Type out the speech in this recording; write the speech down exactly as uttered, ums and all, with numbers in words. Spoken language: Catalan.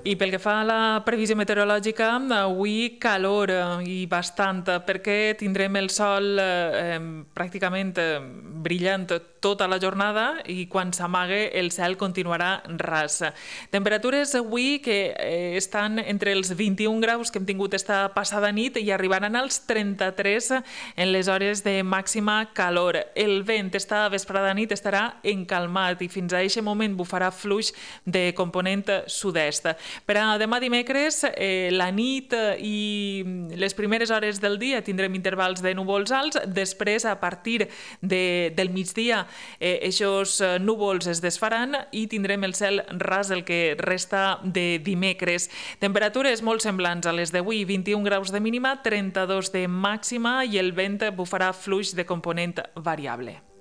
I pel que fa a la previsió meteorològica, avui calor i bastant, perquè tindrem el sol eh, pràcticament eh, brillant tota la jornada i quan s'amague el cel continuarà ras. Temperatures avui que eh, estan entre els vint-i-un graus que hem tingut esta passada nit i arribaran als trenta-tres en les hores de màxima calor. El vent esta vesprada nit estarà encalmat i fins a aquest moment bufarà fluix de component sud-est. Per a demà dimecres, eh, la nit i les primeres hores del dia tindrem intervals de núvols alts, després a partir de, del migdia eh, aquests núvols es desfaran i tindrem el cel ras el que resta de dimecres. Temperatures molt semblants a les d'avui, vint-i-un graus de mínima, trenta-dos de màxima i el vent bufarà fluix de component variable.